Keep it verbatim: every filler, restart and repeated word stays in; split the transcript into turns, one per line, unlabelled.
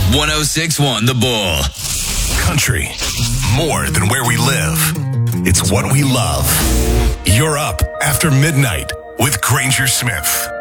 one oh six point one The Bull.
Country, more than where we live. It's what we love. You're up after midnight with Granger Smith.